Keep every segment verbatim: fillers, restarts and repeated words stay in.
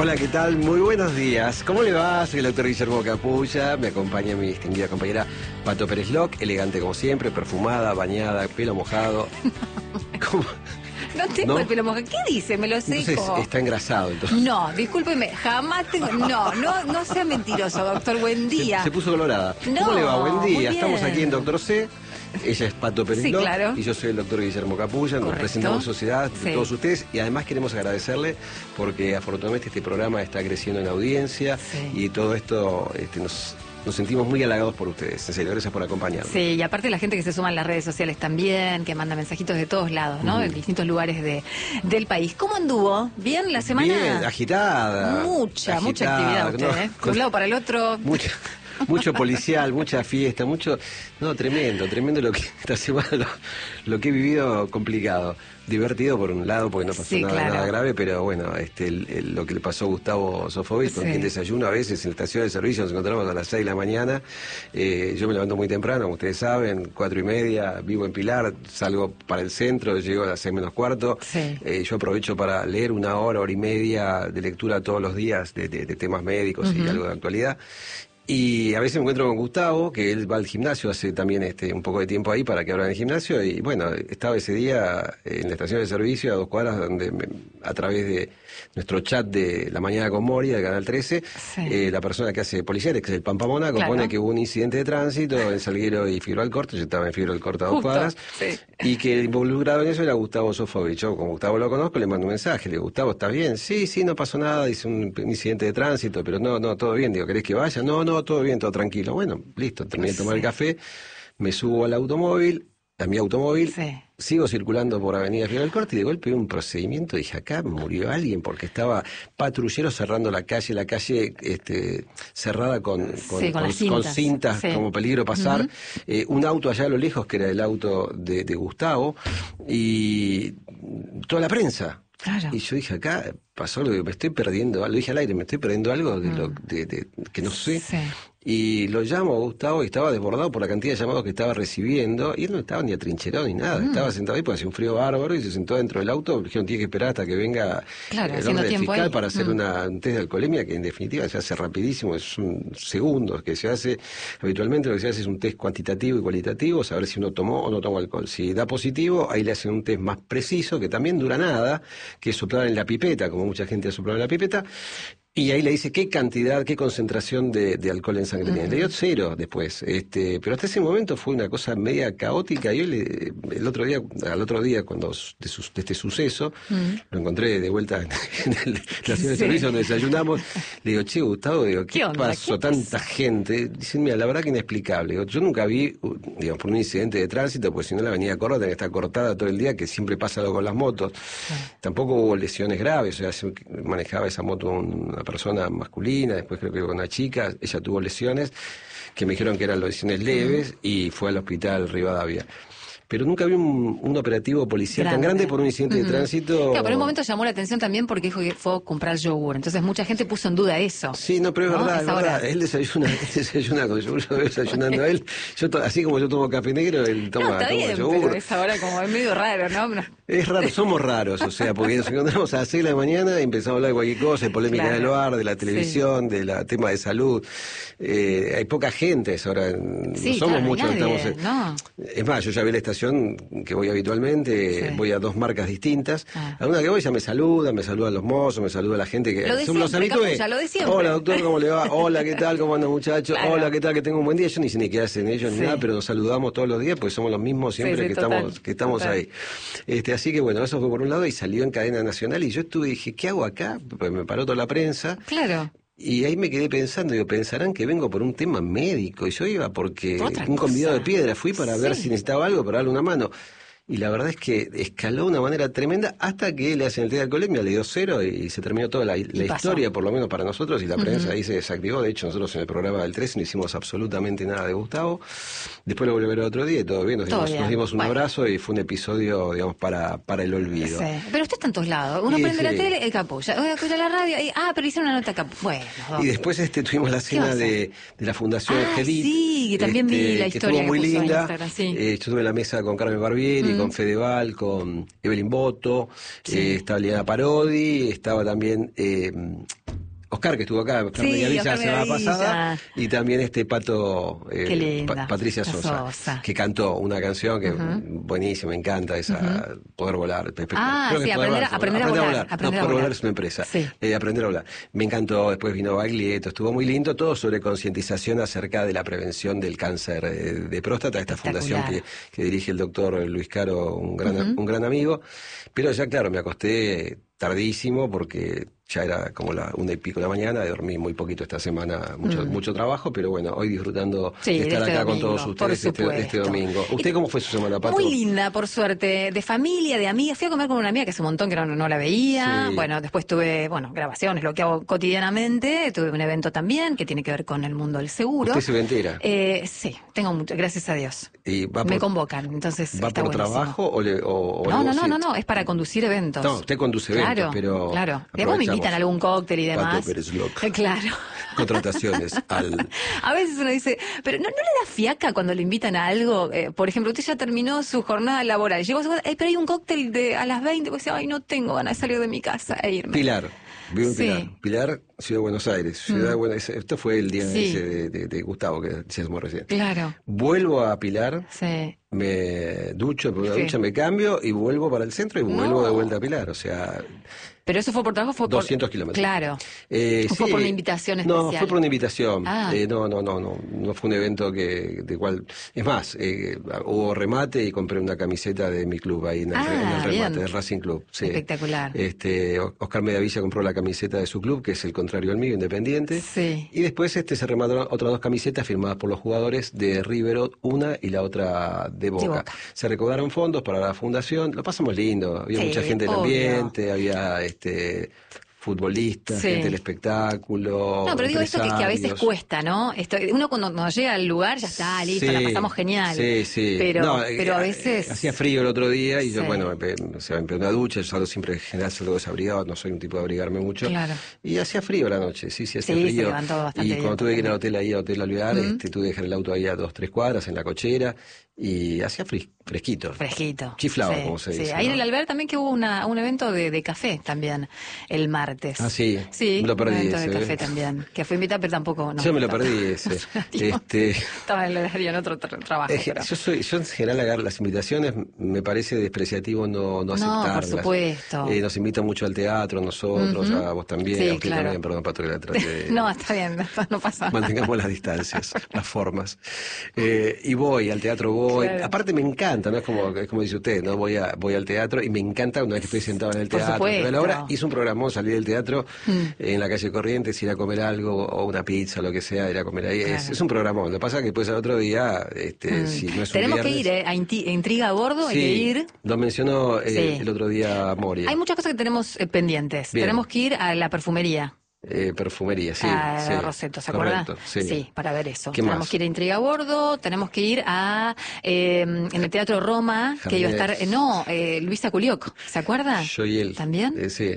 Hola, ¿qué tal? Muy buenos días. ¿Cómo le va? Soy el doctor Guillermo Capulla. Me acompaña mi distinguida compañera Pato Pérez Loc, elegante como siempre, perfumada, bañada, pelo mojado. ¿Cómo? No tengo ¿No? el pelo mojado. ¿Qué dice? Me lo seco. Entonces está engrasado. Entonces. No, discúlpeme, jamás tengo... No, no, no sea mentiroso, doctor. Buen día. Se, se puso colorada. No, ¿Cómo le va? Buen muy día. bien. Estamos aquí en Doctor C. Ella es Pato Pérez Sí, Loc, claro. y yo soy el doctor Guillermo Capulla. Nos Correcto. presentamos sociedad de Sí. todos ustedes y además queremos agradecerle porque afortunadamente este programa está creciendo en audiencia Sí. y todo esto este, nos, nos sentimos muy halagados por ustedes. En serio, gracias por acompañarnos. Sí, y aparte la gente que se suma en las redes sociales también, que manda mensajitos de todos lados, ¿no? Ujú. En distintos lugares de, del país. ¿Cómo anduvo? ¿Bien la semana? Bien, agitada. Mucha, mucha agitada, actividad usted, ¿no? ¿eh? De un lado para el otro. Mucha, mucho policial, mucha fiesta, mucho... No, tremendo, tremendo lo que esta semana lo, lo que he vivido complicado. Divertido por un lado, porque no pasó Sí, nada, claro. nada grave, pero bueno, este el- el- lo que le pasó a Gustavo Sofovich, con Sí. quien desayuno a veces en la estación de servicio, nos encontramos a las seis de la mañana. Eh, yo me levanto muy temprano, como ustedes saben, cuatro y media, vivo en Pilar, salgo para el centro, llego a las seis menos cuarto. Sí. Eh, yo aprovecho para leer una hora, hora y media de lectura todos los días de, de- de temas médicos y Ujú. algo de actualidad. Y a veces me encuentro con Gustavo, que él va al gimnasio, hace también este un poco de tiempo ahí para que abran el gimnasio, y bueno, estaba ese día en la estación de servicio a dos cuadras, donde me- a través de nuestro chat de La Mañana con Moria, de Canal trece, Sí. eh, la persona que hace policiales, que es el Pampa Mónaco, Claro. pone que hubo un incidente de tránsito en Salguero y Figueroa Alcorta. Yo estaba en Figueroa Alcorta a dos Justo, cuadras, sí. y que el involucrado en eso era Gustavo Sofovich. Yo, como Gustavo lo conozco, le mando un mensaje, le digo, Gustavo, ¿estás bien? Sí, sí, no pasó nada, dice un, un incidente de tránsito, pero no, no, todo bien. Digo, ¿querés que vaya? No, no, todo bien, todo tranquilo. Bueno, listo, terminé de tomar el Sí. café, me subo al automóvil, a mi automóvil, Sí. sigo circulando por Avenida Figueroa del Corte y de golpe veo un procedimiento. Dije, acá murió alguien porque estaba patrulleros cerrando la calle, la calle este, cerrada con, con, Sí, con las cintas. cintas, Sí. como peligro pasar. Ujú. Eh, un auto allá a lo lejos, que era el auto de, de Gustavo, y toda la prensa. Claro. Y yo dije, acá pasó algo, me estoy perdiendo, lo dije al aire, me estoy perdiendo algo de lo de, de- que no sé. Sí. Y lo llamo a Gustavo y estaba desbordado por la cantidad de llamados que estaba recibiendo, y él no estaba ni atrincherado ni nada, Mm. estaba sentado ahí porque hacía un frío bárbaro y se sentó dentro del auto. Dijeron, tiene que esperar hasta que venga Claro, el haciendo hombre del tiempo fiscal ahí. para hacer Mm. una, un test de alcoholemia, que en definitiva se hace rapidísimo, es un segundos que se hace. Habitualmente lo que se hace es un test cuantitativo y cualitativo, saber si uno tomó o no tomó alcohol. Si da positivo, ahí le hacen un test más preciso, que también dura nada, que es soplar en la pipeta, como mucha gente ha soplado en la pipeta. Y ahí le dice qué cantidad, qué concentración de, de alcohol en sangre tiene. Le dio cero después. Este, pero hasta ese momento fue una cosa media caótica. Y hoy le- el otro día, al otro día, cuando de, sus- de este suceso, lo encontré de vuelta en, en el- la estación de Sí. servicio donde desayunamos. Le digo, che, Gustavo, digo, ¿qué, ¿Qué onda? pasó? ¿Qué Tanta gente. Dicen, mira, la verdad que inexplicable. Digo, yo nunca vi, uh, digamos, por un incidente de tránsito, porque si no la avenida Córdoba tiene que estar cortada todo el día, que siempre pasa algo con las motos. Tampoco hubo lesiones graves, o sea, se manejaba esa moto una persona masculina, después creo que una chica, ella tuvo lesiones que me dijeron que eran lesiones leves y fue al hospital Rivadavia. Pero nunca vi un, un operativo policial tan grande por un incidente de tránsito. Claro, pero en un momento llamó la atención también porque dijo que fue a comprar yogur. Entonces mucha gente puso en duda eso. Sí, no, pero es ¿No? verdad, es Esa verdad. hora. Él desayuna, él desayuna con yogur, yo lo veo desayunando a él. Yo to- así como yo tomo café negro, él toma, No, está toma bien, yogur. pero esa hora como es medio raro, ¿no? No. Es raro, somos raros, o sea, porque nos encontramos a las seis de la mañana y empezamos a hablar de cualquier cosa, de polémica Claro. del bar, de la televisión, de la tema de salud. Eh, hay poca gente, es ahora, no Sí, somos claro, muchos. nadie, Estamos en- no. Es más, yo ya vi la estación que voy habitualmente, Sí. voy a dos marcas distintas. Ah. A una que voy ya me saluda, me saludan los mozos, me saluda la gente que... Lo de son los siempre, habitués. Capulla, lo de siempre. Hola, doctor, ¿cómo le va? Hola, ¿qué tal? ¿Cómo anda, muchacho? Claro. Hola, ¿qué tal? Que tengo un buen día. Yo ni sé ni qué hacen ellos Sí. ni nada, pero nos saludamos todos los días porque somos los mismos siempre Sí, sí, que, total, estamos, que estamos total. ahí. Este, así que bueno, eso fue por un lado y salió en cadena nacional y yo estuve y dije, ¿qué hago acá? Pues me paró toda la prensa. Claro. Y ahí me quedé pensando, digo, pensarán que vengo por un tema médico, y yo iba porque Por otra un convidado cosa. de piedra, fui para ver Sí. si necesitaba algo, para darle una mano. Y la verdad es que escaló de una manera tremenda hasta que le hacen el test de alcoholemia, le dio cero y se terminó toda la, la pasó. historia, por lo menos para nosotros, y la prensa ahí se desactivó. De hecho, nosotros en el programa del trece no hicimos absolutamente nada de Gustavo. Después lo volví a ver otro día y todo bien, nos Todo dimos, bien. nos dimos un Bueno. abrazo y fue un episodio, digamos, para, para el olvido. Sí. Pero usted está en todos lados. Uno Sí, prende la sí. tele, el Capulla. Uno escucha la radio y, ah, pero hicieron una nota Capulla. Bueno. Y después este tuvimos la vas a cena hacer? de, de la Fundación Ah, Angelit. sí, que también vi la que historia estuvo muy que puso en linda. Instagram, sí. Eh, yo tuve la mesa con Carmen Barbieri, Mm. con Fedeval, con Evelyn Boto, Sí. eh, estaba Liana Parodi, estaba también eh, Oscar, que estuvo acá, Oscar Sí, Mediavilla la Oscar semana Mediavilla. pasada, y también este Pato, eh, Qué linda, Pa- Patricia la Sosa, Sosa. que cantó una canción que Ujú. buenísima, me encanta esa, Poder Volar. Pe- pe- Ah, creo que sí, Poder aprender a- Volar, aprender a volar, No, aprender a Poder volar. Volar es una empresa. Sí. Eh, aprender a volar. Me encantó, después vino Baglietto, estuvo muy lindo, todo sobre concientización acerca de la prevención del cáncer eh, de próstata, esta fundación que, que dirige el doctor Luis Caro, un gran, Ujú. un gran amigo. Pero ya, claro, me acosté tardísimo porque ya era como la una y pico de la mañana, dormí muy poquito esta semana, mucho, Mm. mucho trabajo, pero bueno, hoy disfrutando Sí, de estar de este acá domingo, con todos por ustedes este, este supuesto. domingo. ¿Usted cómo fue su semana, Pato? Muy linda, por suerte, de familia, de amigas. Fui a comer con una amiga que hace un montón que no, no la veía. Sí. Bueno, después tuve, bueno, grabaciones, lo que hago cotidianamente. Tuve un evento también que tiene que ver con el mundo del seguro. ¿Usted se entera? Eh, sí, tengo mucho, gracias a Dios. ¿Y va Me por, convocan, entonces va está por buenísimo. trabajo o, le, o, o No, no, negocia? no, no, no, es para conducir eventos. No, usted conduce eventos, claro, pero Claro, después me aprovechamos. invitan a algún cóctel y demás. Pato Pérez Loc. Eh, Claro. Contrataciones al... A veces uno dice, pero ¿no, no le da fiaca cuando le invitan a algo? Eh, por ejemplo, usted ya terminó su jornada laboral. Llegó a su casa, "Eh, pero hay un cóctel de a las veinte. Pues dice, ay, no tengo ganas de salir de mi casa e irme. Pilar. Vivo en Sí. Pilar. Pilar, Ciudad de Buenos Aires. Ciudad de Buenos Aires. Esto fue el día Sí. ese de, de, de Gustavo, que decíamos recién. Claro, Vuelvo a Pilar, sí. me ducho, por una Sí. ducha me cambio y vuelvo para el centro y vuelvo No. de vuelta a Pilar. O sea, Pero eso fue por trabajo, fue por... doscientos kilómetros. Claro. Eh, ¿O fue sí. por una invitación No, especial? fue por una invitación. Ah. Eh, no, no, no, no, no fue un evento que, de cual, es más, eh, hubo remate y compré una camiseta de mi club ahí en el, Ah, en el remate, bien. del Racing Club. Sí. Espectacular. Este, O- Oscar Mediavilla compró la camiseta de su club, que es el contrario al mío, Independiente. Sí. Y después este se remataron otras dos camisetas firmadas por los jugadores de River, una y la otra de Boca. De Boca. Se recaudaron fondos para la fundación, lo pasamos lindo, había Sí, mucha gente en el obvio. ambiente, había este futbolistas, Sí. gente del espectáculo. No, pero digo esto que, que a veces empresarios. cuesta, ¿no? Esto, uno cuando nos llega al lugar ya está, listo, Sí, la pasamos genial. Sí, sí. Pero, No, eh, pero a eh, veces... Hacía frío el otro día y yo, Sí. bueno, me, pe- o sea, me pegué una ducha, yo salgo siempre en general salgo desabrigado, no soy un tipo de abrigarme mucho. Claro. Y hacía frío la noche, sí, sí, hacía Sí, se frío. levantó bastante y bien cuando tuve que ir al también. hotel ahí, al Hotel Alvear, este, tuve que dejar el auto ahí a dos, tres cuadras en la cochera y hacía fris- fresquito. Fresquito. Chiflaba, Sí, como se sí. dice. Ahí ¿no? en el Alvear también que hubo una, un evento de, de café también el martes. Ah, sí. Sí, Me lo perdí un evento ese, de ¿eh? café también. Que fue invitada, pero tampoco... No Yo me lo gustó. perdí ese. Digo, este... Estaba en el horario en otro tra- trabajo. Es que pero- yo soy, yo en general agarro las invitaciones, me parece despreciativo no, no No, por aceptarlas. supuesto. Eh, nos invitan mucho al teatro, nosotros, Ujú. a vos también, Sí, a usted claro. también, perdón, Pato, que la trate de- No, está bien, no pasa nada. Mantengamos las distancias, las formas. Eh, y voy, al teatro voy. Claro. Aparte me encanta, ¿no? Es como, es como dice usted, ¿no? Voy, a, voy al teatro y me encanta una vez que estoy sentado en el Por teatro. supuesto. A la hora hice un programón, salí del teatro Mm. en la calle Corrientes, ir a comer algo, o una pizza, lo que sea, ir a comer ahí. Es, Claro. es un programón. Lo que pasa es que después al otro día, este, Mm. si no es un Tenemos que viernes- ir, ¿eh? A Inti- Intriga a bordo, hay Sí, que ir. lo mencionó eh, Sí. el otro día Moria. Hay muchas cosas que tenemos eh, pendientes. Bien. Tenemos que ir a la perfumería. Eh, perfumería, sí. a sí. Roseto, ¿se acuerda? Correcto, sí. para ver eso. ¿Qué tenemos más? que ir a Intriga a bordo, tenemos que ir a eh, en el Teatro Roma, que iba a estar, Jardines. eh, no, eh, Luisa Culioc, ¿se acuerda? Yo y él. ¿También? Eh, sí.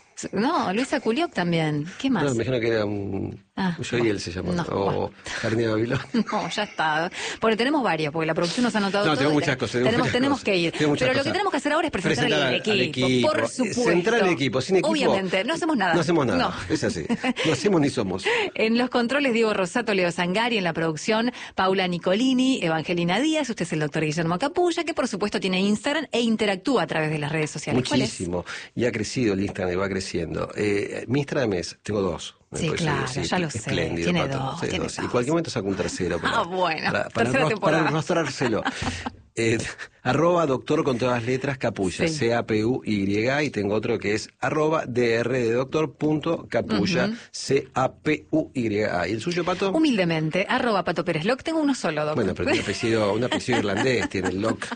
No, Luisa Culioc también. ¿Qué más? No, me imagino que era un... Ah, Yo y él se llama. no, o bueno. Jardín de Babilón. No, ya está. Porque tenemos varios, porque la producción nos ha anotado No, todo. tengo y muchas te- cosas. tengo Tenemos, muchas tenemos cosas, que ir. tengo muchas Pero lo que cosas. tenemos que hacer ahora es presentar, Presentar al, al- al equipo, equipo. por Eh, supuesto. Centrar el equipo. Sin equipo. Obviamente, no hacemos nada. No hacemos nada. No. Es así. No hacemos ni somos. En los controles, Diego Rosato, Leo Zangari, en la producción, Paula Nicolini, Evangelina Díaz, usted es el doctor Guillermo Capulla, que por supuesto tiene Instagram e interactúa a través de las redes sociales. ¿Cuál es? Muchísimo. Y ha crecido el Instagram y va creciendo. Eh, mi Instagram es, tengo dos. Sí, Pues, claro, sí, ya lo sé. espléndido, Tiene Pato. dos, Sí, tiene dos. Y dos. en cualquier momento saco un tercero. Para, Ah, bueno. Para, para, Tercera ros- temporada. para mostrárselo. Eh, arroba doctor con todas las letras capulla, Sí. C A P U Y, y tengo otro que es arroba dr de doctor punto capulla, C A P U Y A. ¿Y el suyo, Pato? Humildemente, arroba Pato Pérez Loc, tengo uno solo, doctor. Bueno, pero tiene apellido, un apellido irlandés, tiene el lock.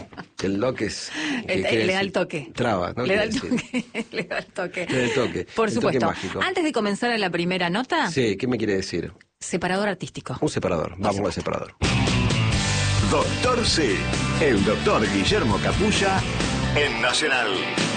El lock es... que Eh, quiere le da decir- el toque. Traba, ¿no? Le da el Quiere decir. toque. Le da el toque. Le da el toque. Por El supuesto. toque mágico. Antes de comenzar a la primera nota, Sí, ¿qué me quiere decir? separador artístico. Un separador. Vamos al separador. Doctor C, el doctor Guillermo Capulla en Nacional.